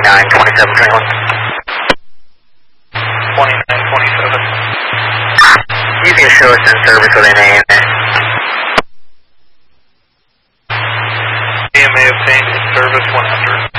2927 2927. You can show us in service with an AMA. AMA obtained in service 1 after.